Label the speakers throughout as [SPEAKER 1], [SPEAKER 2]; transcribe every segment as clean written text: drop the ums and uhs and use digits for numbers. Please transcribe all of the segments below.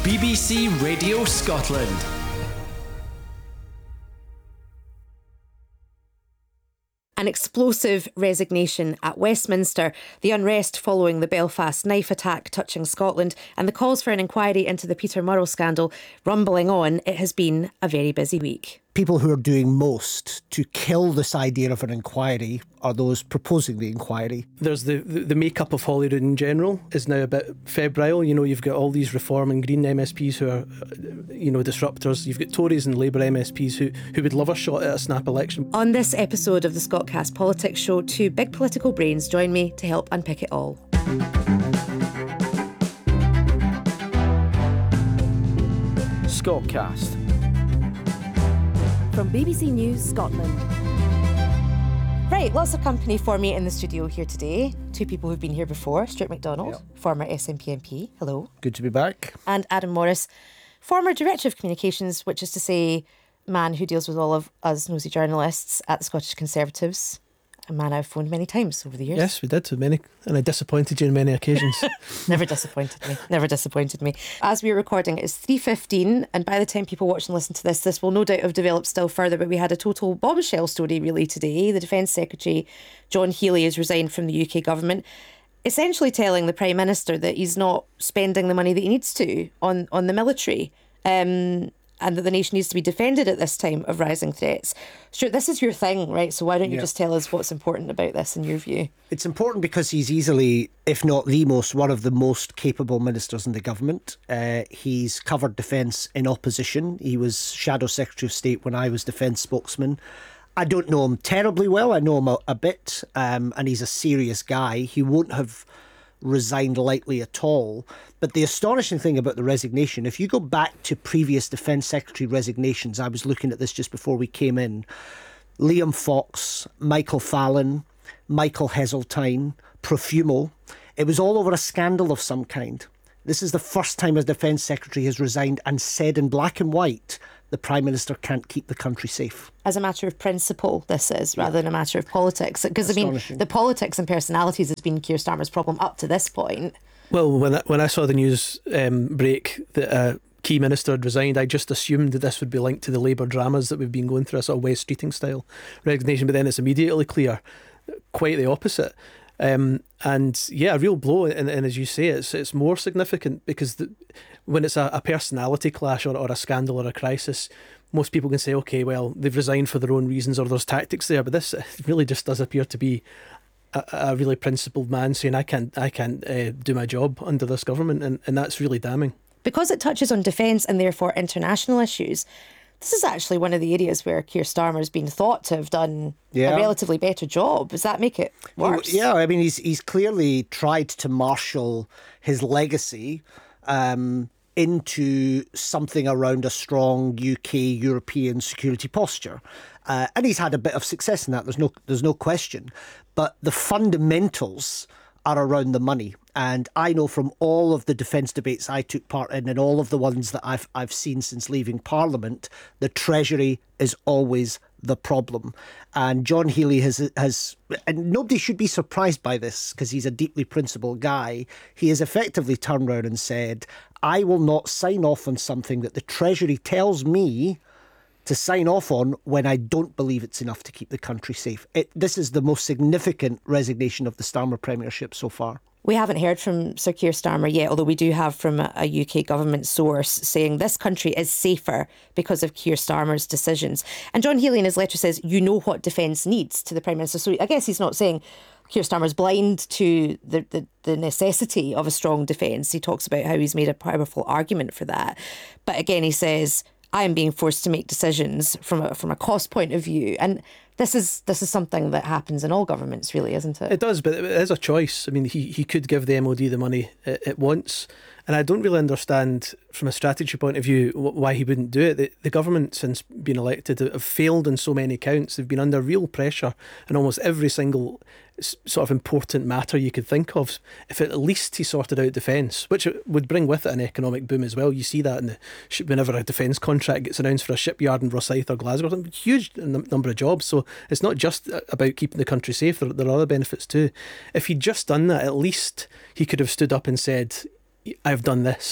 [SPEAKER 1] BBC Radio Scotland.
[SPEAKER 2] An explosive resignation at Westminster, the unrest following the Belfast knife attack touching Scotland, and the calls for an inquiry into the Peter Murrell scandal rumbling on. It has been a very busy week.
[SPEAKER 3] People who are doing most to kill this idea of an inquiry are those proposing the inquiry.
[SPEAKER 4] There's the makeup of Holyrood in general is now a bit febrile. You know, you've got all these Reform and Green MSPs who are, disruptors. You've got Tories and Labour MSPs who would love a shot at a snap election.
[SPEAKER 2] On this episode of the Scotcast Politics Show, two big political brains join me to help unpick it all.
[SPEAKER 1] Scotcast.
[SPEAKER 2] From BBC News Scotland. Right, lots of company for me in the studio here today. Two people who've been here before. Stuart MacDonald, former SNP MP. Hello.
[SPEAKER 3] Good to be back.
[SPEAKER 2] And Adam Morris, former Director of Communications, which is to say, man who deals with all of us nosy journalists at the Scottish Conservatives. A man I've phoned many times over the years.
[SPEAKER 4] Yes, we did, many, and I disappointed you on many occasions.
[SPEAKER 2] Never disappointed me. As we are recording, it's 3:15, and by the time people watch and listen to this will no doubt have developed still further, but we had a total bombshell story really today. The Defence Secretary, John Healey, has resigned from the UK government, essentially telling the Prime Minister that he's not spending the money that he needs to on the military. And that the nation needs to be defended at this time of rising threats. Stuart, this is your thing, right? So why don't you just tell us what's important about this in your view?
[SPEAKER 3] It's important because he's easily, if not the most, one of the most capable ministers in the government. He's covered defence in opposition. He was Shadow Secretary of State when I was defence spokesman. I don't know him terribly well. I know him a bit, and he's a serious guy. He won't have resigned lightly at all. But the astonishing thing about the resignation, if you go back to previous Defence Secretary resignations, I was looking at this just before we came in, Liam Fox, Michael Fallon, Michael Heseltine, Profumo, it was all over a scandal of some kind. This is the first time a Defence Secretary has resigned and said in black and white the Prime Minister can't keep the country safe.
[SPEAKER 2] As a matter of principle, this is, rather than a matter of politics. Because, I mean, the politics and personalities has been Keir Starmer's problem up to this point.
[SPEAKER 4] Well, when I saw the news break that a key minister had resigned, I just assumed that this would be linked to the Labour dramas that we've been going through, a sort of West Streeting style resignation, but then it's immediately clear, quite the opposite. A real blow, and as you say, it's more significant because when it's a personality clash or a scandal or a crisis, most people can say, okay, well, they've resigned for their own reasons or there's tactics there, but this really just does appear to be a really principled man saying I can't do my job under this government, and that's really damning. Because it touches on defence and therefore international issues, this is actually one of the areas where Keir Starmer's been thought to have done a relatively better job. Does that make it worse?
[SPEAKER 3] Well, I mean, he's clearly tried to marshal his legacy into something around a strong UK European security posture. And he's had a bit of success in that, there's no question. But the fundamentals are around the money. And I know from all of the defence debates I took part in and all of the ones that I've seen since leaving Parliament, the Treasury is always the problem. And John Healey has and nobody should be surprised by this because he's a deeply principled guy. He has effectively turned around and said, I will not sign off on something that the Treasury tells me to sign off on when I don't believe it's enough to keep the country safe. This is the most significant resignation of the Starmer premiership so far.
[SPEAKER 2] We haven't heard from Sir Keir Starmer yet, although we do have from a UK government source saying this country is safer because of Keir Starmer's decisions. And John Healey in his letter says, you know what defence needs to the Prime Minister. So I guess he's not saying Keir Starmer's blind to the necessity of a strong defence. He talks about how he's made a powerful argument for that. But again, he says, I am being forced to make decisions from a cost point of view. And this is something that happens in all governments, really, isn't it?
[SPEAKER 4] It does, but it is a choice. I mean, he could give the MOD the money it wants. And I don't really understand, from a strategy point of view, why he wouldn't do it. The government, since being elected, have failed in so many counts. They've been under real pressure in almost every single sort of important matter you could think of. If at least he sorted out defence, which would bring with it an economic boom as well. You see that in whenever a defence contract gets announced for a shipyard in Rosyth or Glasgow, a huge number of jobs. So it's not just about keeping the country safe. There are other benefits too. If he'd just done that, at least he could have stood up and said, I've done this.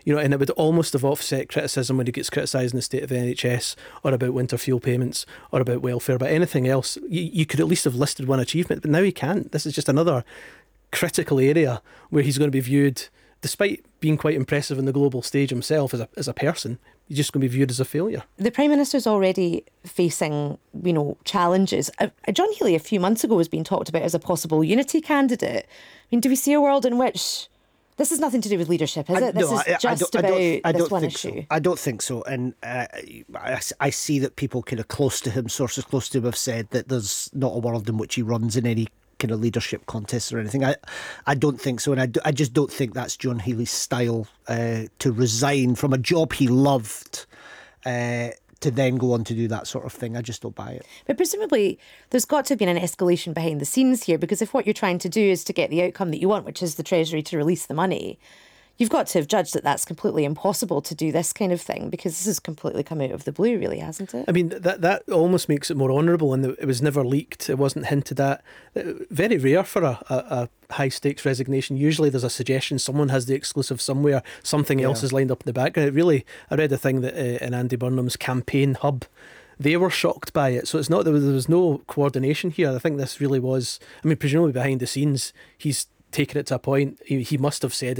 [SPEAKER 4] and it would almost have offset criticism when he gets criticised in the state of the NHS or about winter fuel payments or about welfare. But anything else, you could at least have listed one achievement, but now he can't. This is just another critical area where he's going to be viewed, despite being quite impressive on the global stage himself as a person, he's just going to be viewed as a failure.
[SPEAKER 2] The Prime Minister's already facing, challenges. John Healey a few months ago was being talked about as a possible unity candidate. I mean, do we see a world in which this has nothing to do with leadership, is it? This is just about this one issue.
[SPEAKER 3] I don't think so. And I see that people kind of close to him, sources close to him, have said that there's not a world in which he runs in any kind of leadership contests or anything. I don't think so, and I just don't think that's John Healey's style, to resign from a job he loved to then go on to do that sort of thing. I just don't buy it.
[SPEAKER 2] But presumably there's got to have been an escalation behind the scenes here, because if what you're trying to do is to get the outcome that you want, which is the Treasury to release the money, you've got to have judged that that's completely impossible to do this kind of thing, because this has completely come out of the blue, really, hasn't it?
[SPEAKER 4] I mean, that almost makes it more honourable, and it was never leaked. It wasn't hinted at. Very rare for a high-stakes resignation. Usually there's a suggestion someone has the exclusive somewhere, something else is lined up in the background. I read a thing that in Andy Burnham's campaign hub, they were shocked by it. So it's not, there was no coordination here. I think this really was, presumably behind the scenes, he's taken it to a point. He must have said